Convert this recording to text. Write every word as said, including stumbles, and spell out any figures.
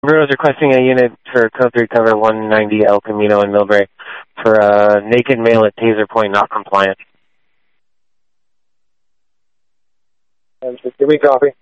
Monroe is requesting a unit for code three cover one ninety El Camino in Millbrae for a naked male at Taser Point not compliant. Did we copy?